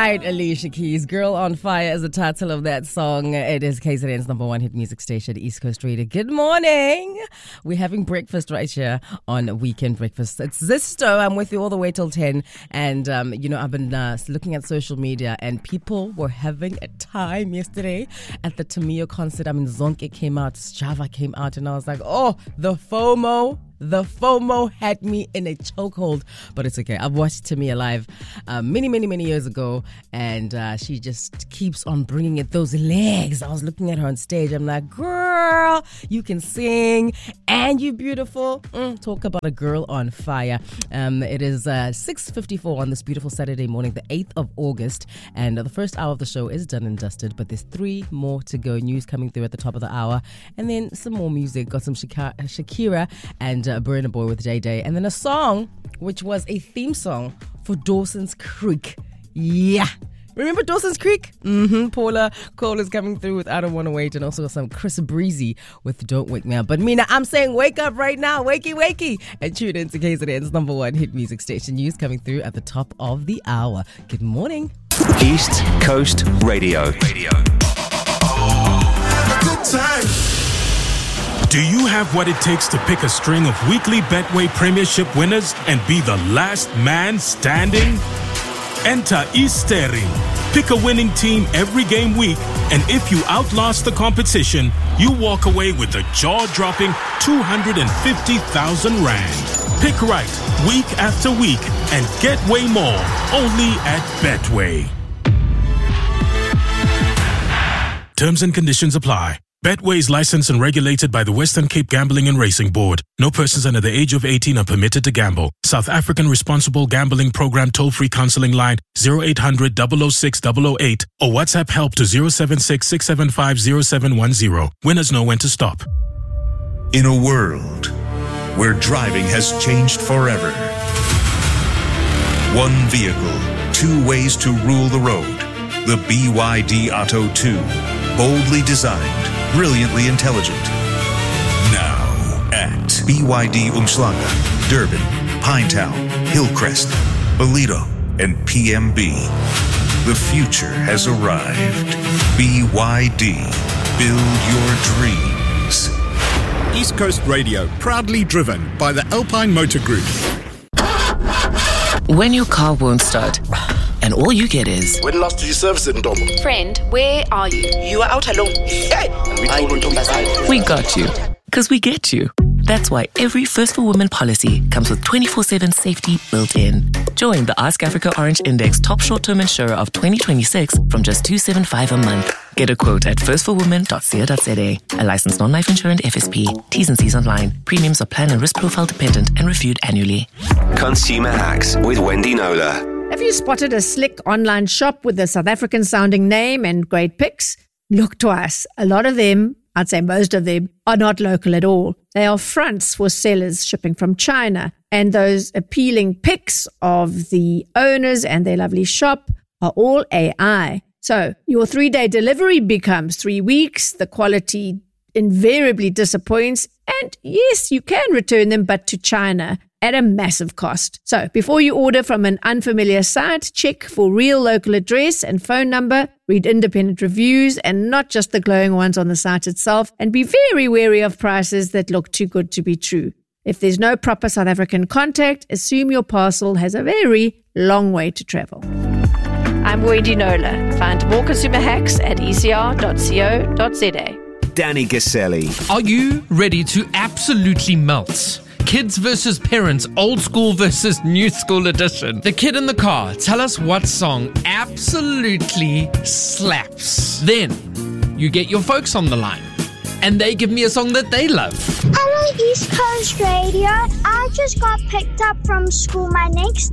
right, Alicia Keys. Girl on Fire is the title of that song. It is KZN's number one hit music station, East Coast Radio. Good morning. We're having breakfast right here on Weekend Breakfast. It's Zisto. I'm with you all the way till 10. And, I've been looking at social media and people were having a time yesterday at the Tamio concert. Zonke came out, Java came out, and I was like, oh, the FOMO. The FOMO had me in a chokehold, but it's okay. I've watched Tamia live many years ago, and she just keeps on bringing it. Those legs. I was looking at her on stage. I'm like, girl, you can sing and you're beautiful. Talk about a girl on fire. It is 6:54 on this beautiful Saturday morning, the 8th of August, and the first hour of the show is done and dusted, but there's 3 more to go. News coming through at the top of the hour, and then some more music. Got some Shakira and Burna Boy with Day Day, and then a song which was a theme song for Dawson's Creek. Yeah. Remember Dawson's Creek? Paula Cole is coming through with I Don't Wanna Wait, and also some Chris Breezy with Don't Wake Me Up. But Mina, I'm saying wake up right now, wakey, and tune in to KZN's number one hit music station. News coming through at the top of the hour. Good morning. East Coast Radio. Good time. Do you have what it takes to pick a string of weekly Betway Premiership winners and be the last man standing? Enter Eastering. Pick a winning team every game week, and if you outlast the competition, you walk away with a jaw-dropping 250,000 Rand. Pick right week after week and get way more only at Betway. Terms and conditions apply. Betway is licensed and regulated by the Western Cape Gambling and Racing Board. No persons under the age of 18 are permitted to gamble. South African Responsible Gambling Program toll-free counseling line 0800 006 008 or WhatsApp help to 076 675 0710. Winners know when to stop. In a world where driving has changed forever, one vehicle, 2 ways to rule the road. The BYD Atto 2, boldly designed, brilliantly intelligent. Now at BYD Umhlanga, Durban, Pinetown, Hillcrest, Ballito, and PMB. The future has arrived. BYD. Build your dreams. East Coast Radio, proudly driven by the Alpine Motor Group. When your car won't start, and all you get is... When last did you service it, Ndomo? Friend, where are you? You are out alone. Hey! We got you. Because we get you. That's why every First for Women policy comes with 24/7 safety built in. Join the Ask Africa Orange Index top short-term insurer of 2026 from just $275 a month. Get a quote at firstforwomen.co.za. A licensed non-life insurance FSP. T's and C's online. Premiums are plan and risk profile dependent and reviewed annually. Consumer Hacks with Wendy Knowler. Have you spotted a slick online shop with a South African sounding name and great pics? Look twice. A lot of them, I'd say most of them, are not local at all. They are fronts for sellers shipping from China. And those appealing pics of the owners and their lovely shop are all AI. So your 3-day delivery becomes 3 weeks. The quality invariably disappoints. And yes, you can return them, but to China at a massive cost. So before you order from an unfamiliar site, check for real local address and phone number, read independent reviews and not just the glowing ones on the site itself, and be very wary of prices that look too good to be true. If there's no proper South African contact, assume your parcel has a very long way to travel. I'm Wendy Knowler. Find more consumer hacks at ecr.co.za. Danny Gaselli. Are you ready to absolutely melt? Kids versus parents, old school versus new school edition. The kid in the car, tell us what song absolutely slaps. Then you get your folks on the line and they give me a song that they love. Hello, East Coast Radio. I just got picked up from school. My next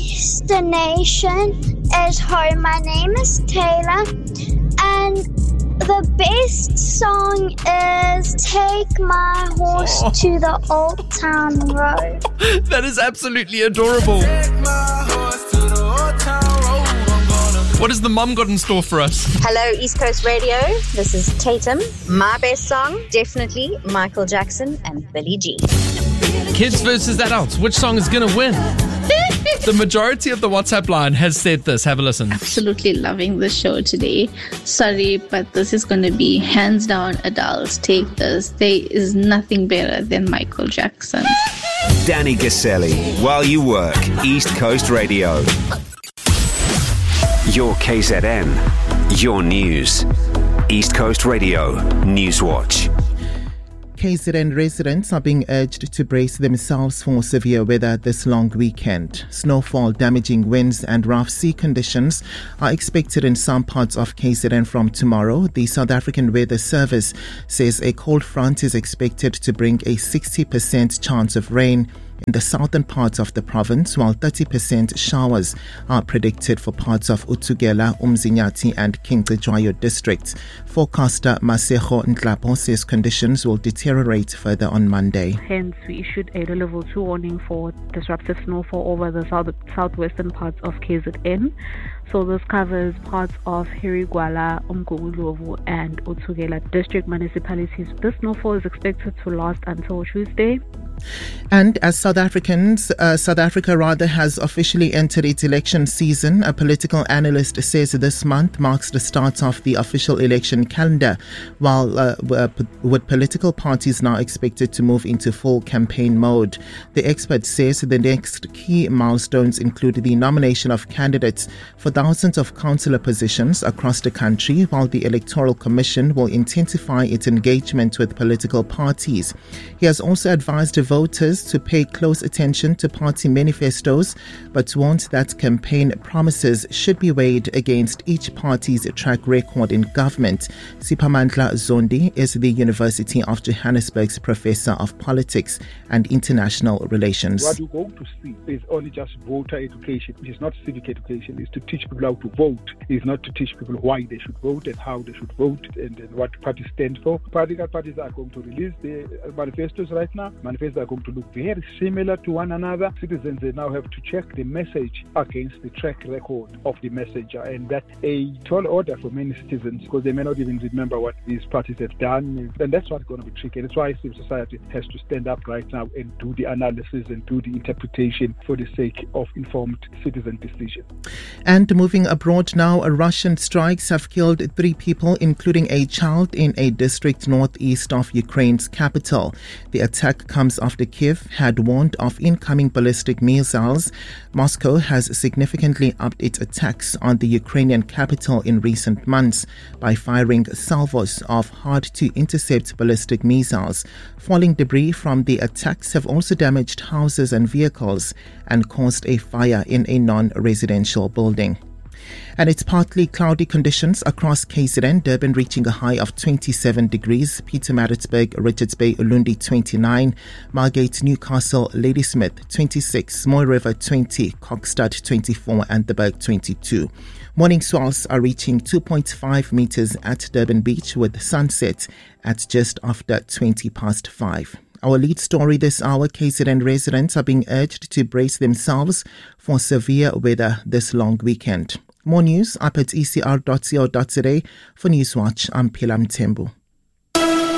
destination is home. My name is Taylor, and the best song is Take My Horse to the Old Town Road. That is absolutely adorable. Take my horse to the Old Town Road. What has the mom got in store for us? Hello, East Coast Radio. This is Tatum. My best song, definitely Michael Jackson and Billie Jean. Kids versus adults. Which song is going to win? The majority of the WhatsApp line has said this. Have a listen. Absolutely loving the show today. Sorry, but this is going to be hands down adults. Take this. There is nothing better than Michael Jackson. Danny Gaselli, while you work, East Coast Radio. Your KZN, your news. East Coast Radio, Newswatch. KZN residents are being urged to brace themselves for severe weather this long weekend. Snowfall, damaging winds and rough sea conditions are expected in some parts of KZN from tomorrow. The South African Weather Service says a cold front is expected to bring a 60% chance of rain in the southern parts of the province, while 30% showers are predicted for parts of Utugela, Umzinyathi and King Cetshwayo districts. Forecaster Masego Nhlapo says conditions will deteriorate further on Monday. Hence, we issued a level 2 warning for disruptive snowfall over the southwestern parts of KZN. So this covers parts of Hirigwala, Umgungundlovu and Utugela district municipalities. This snowfall is expected to last until Tuesday. And as South Africa has officially entered its election season, a political analyst says this month marks the start of the official election calendar, while with political parties now expected to move into full campaign mode. The expert says the next key milestones include the nomination of candidates for thousands of councillor positions across the country, while the Electoral Commission will intensify its engagement with political parties. He has also advised voters to pay close attention to party manifestos, but warns that campaign promises should be weighed against each party's track record in government. Siphamandla Zondi is the University of Johannesburg's Professor of Politics and International Relations. What we're going to see is only just voter education, which is not civic education. It's to teach people how to vote. It's not to teach people why they should vote and how they should vote and what parties stand for. Political parties are going to release their manifestos right now. Manifestos are going to look very similar to one another. Citizens, they now have to check the message against the track record of the messenger, and that's a tall order for many citizens because they may not even remember what these parties have done, and that's what's going to be tricky. That's why civil society has to stand up right now and do the analysis and do the interpretation for the sake of informed citizen decision. And moving abroad now, Russian strikes have killed 3 people, including a child, in a district northeast of Ukraine's capital. The attack comes after Kiev had warned of incoming ballistic missiles. Moscow has significantly upped its attacks on the Ukrainian capital in recent months by firing salvos of hard-to-intercept ballistic missiles. Falling debris from the attacks have also damaged houses and vehicles and caused a fire in a non-residential building. And it's partly cloudy conditions across KZN, Durban reaching a high of 27 degrees, Pietermaritzburg, Richards Bay, Ulundi 29, Margate, Newcastle, Ladysmith 26, Moy River 20, Kokstad 24 and the Berg 22. Morning swells are reaching 2.5 meters at Durban Beach, with sunset at just after 5:20. Our lead story this hour: KZN residents are being urged to brace themselves for severe weather this long weekend. More news up at ecr.co.za. For Newswatch, I'm Pilam Tembu.